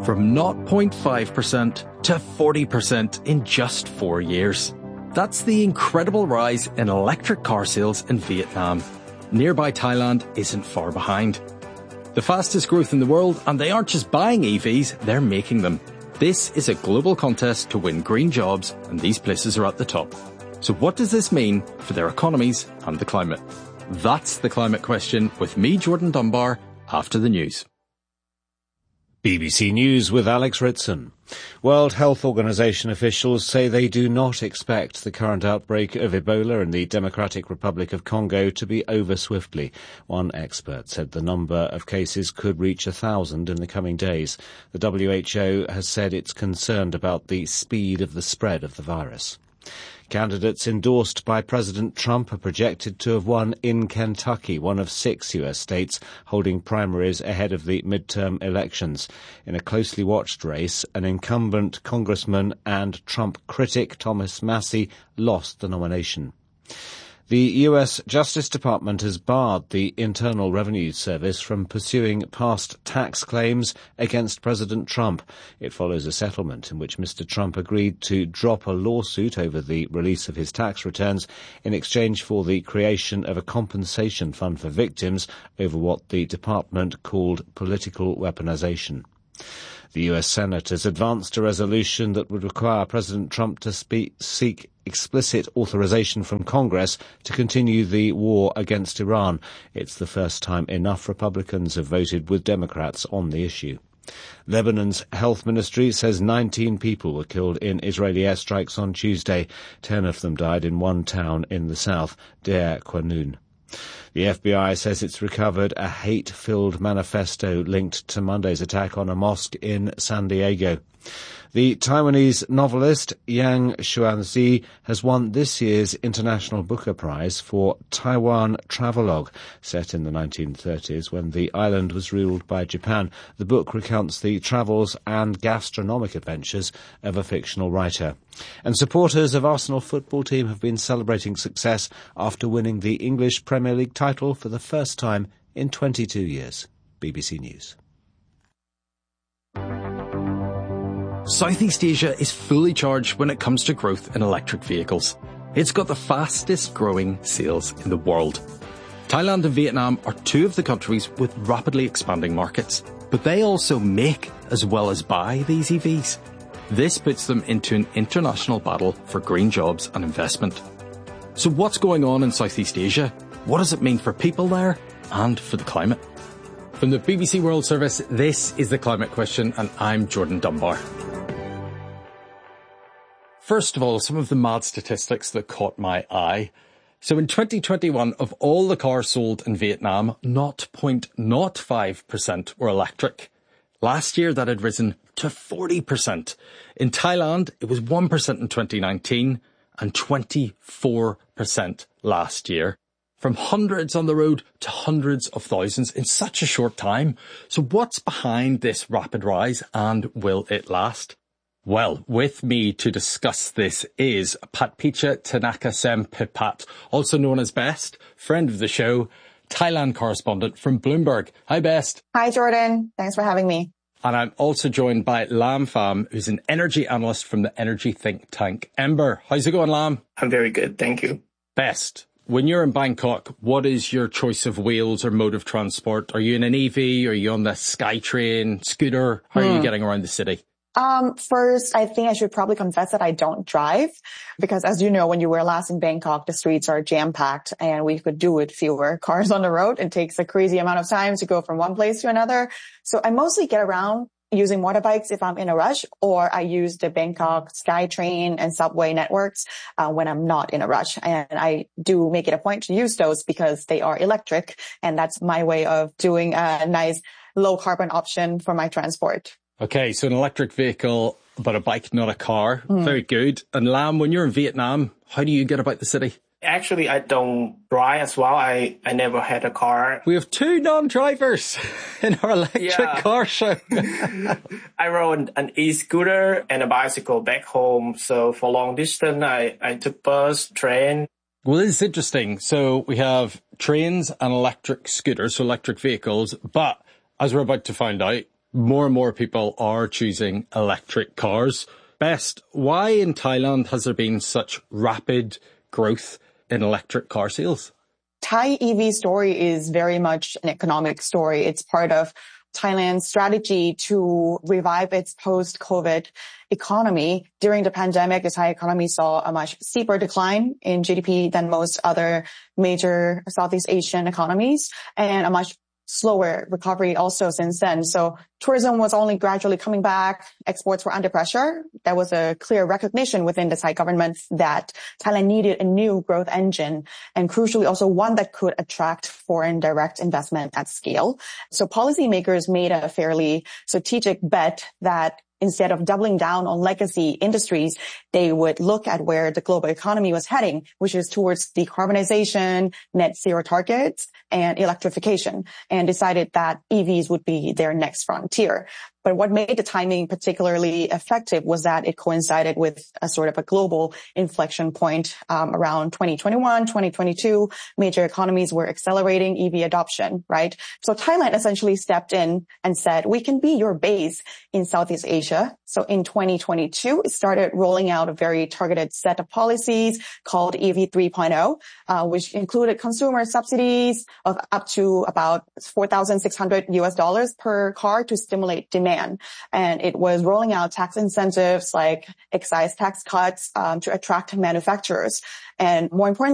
from 0.5% to 40% in just 4 years. That's the incredible rise in electric car sales in Vietnam. Nearby Thailand isn't far behind. The fastest growth in the world, and they aren't just buying EVs, they're making them. This is a global contest to win green jobs, and these places are at the top. So what does this mean for their economies and the climate? That's the climate question with me, Jordan Dunbar, after the news. BBC News with Alex Ritson. World Health Organization officials say they do not expect the current outbreak of Ebola in the Democratic Republic of Congo to be over swiftly. One expert said the number of cases could reach 1,000 in the coming days. The WHO has said it's concerned about the speed of the spread of the virus. Candidates endorsed by President Trump are projected to have won in Kentucky, one of 6 U.S. states holding primaries ahead of the midterm elections. In a closely watched race, an incumbent congressman and Trump critic, Thomas Massie, lost the nomination. The U.S. Justice Department has barred the Internal Revenue Service from pursuing past tax claims against President Trump. It follows a settlement in which Mr. Trump agreed to drop a lawsuit over the release of his tax returns in exchange for the creation of a compensation fund for victims over what the department called political weaponization. The U.S. Senate has advanced a resolution that would require President Trump to seek explicit authorization from Congress to continue the war against Iran. It's the first time enough Republicans have voted with Democrats on the issue. Lebanon's health ministry says 19 people were killed in Israeli airstrikes on Tuesday. 10 of them died in one town in the south, Deir Qanun. The FBI says it's recovered a hate-filled manifesto linked to Monday's attack on a mosque in San Diego. The Taiwanese novelist Yang Xuanzi has won this year's International Booker Prize for Taiwan Travelogue, set in the 1930s when the island was ruled by Japan. The book recounts the travels and gastronomic adventures of a fictional writer. And supporters of Arsenal football team have been celebrating success after winning the English Premier League title for the first time in 22 years. BBC News. Southeast Asia is fully charged when it comes to growth in electric vehicles. It's got the fastest growing sales in the world. Thailand and Vietnam are 2 of the countries with rapidly expanding markets, but they also make as well as buy these EVs. This puts them into an international battle for green jobs and investment. So what's going on in Southeast Asia? What does it mean for people there and for the climate? From the BBC World Service, this is The Climate Question, and I'm Jordan Dunbar. First of all, some of the mad statistics that caught my eye. So in 2021, of all the cars sold in Vietnam, 0.05% were electric. Last year, that had risen to 40%. In Thailand, it was 1% in 2019 and 24% last year. From hundreds on the road to hundreds of thousands in such a short time. So what's behind this rapid rise, and will it last? Well, with me to discuss this is Patpicha Tanakasem-Pipat, also known as Best, friend of the show, Thailand correspondent from Bloomberg. Hi, Best. Hi, Jordan. Thanks for having me. And I'm also joined by Lam Pham, who's an energy analyst from the energy think tank Ember. How's it going, Lam? I'm very good, thank you. Best. When you're in Bangkok, what is your choice of wheels or mode of transport? Are you in an EV? Are you on the SkyTrain, scooter? How are you getting around the city? First, I think I should probably confess that I don't drive because, as you know, when you were last in Bangkok, the streets are jam-packed and we could do with fewer cars on the road. It takes a crazy amount of time to go from one place to another. So I mostly get around using motorbikes if I'm in a rush, or I use the Bangkok SkyTrain and subway networks when I'm not in a rush. And I do make it a point to use those because they are electric, and that's my way of doing a nice low carbon option for my transport. Okay, so an electric vehicle, but a bike, not a car. Very good. And Lam, when you're in Vietnam, how do you get about the city? Actually, I don't drive as well. I never had a car. We have 2 non-drivers in our electric car show. I rode an e-scooter and a bicycle back home. So for long distance, I took bus, train. Well, it's interesting. So we have trains and electric scooters, so electric vehicles. But as we're about to find out, more and more people are choosing electric cars. Best, why in Thailand has there been such rapid growth in electric car sales? Thai EV story is very much an economic story. It's part of Thailand's strategy to revive its post-COVID economy. During the pandemic, the Thai economy saw a much steeper decline in GDP than most other major Southeast Asian economies, and a much slower recovery also since then. So tourism was only gradually coming back. Exports were under pressure. There was a clear recognition within the Thai government that Thailand needed a new growth engine, and crucially also one that could attract foreign direct investment at scale. So policymakers made a fairly strategic bet that instead of doubling down on legacy industries, they would look at where the global economy was heading, which is towards decarbonization, net zero targets, and electrification, and decided that EVs would be their next frontier. But what made the timing particularly effective was that it coincided with a sort of a global inflection point around 2021, 2022. Major economies were accelerating EV adoption, right? So Thailand essentially stepped in and said, we can be your base in Southeast Asia. So in 2022, it started rolling out a very targeted set of policies called EV 3.0, which included consumer subsidies of up to about $4,600 per car to stimulate demand. And it was rolling out tax incentives like excise tax cuts to attract manufacturers. And more importantly,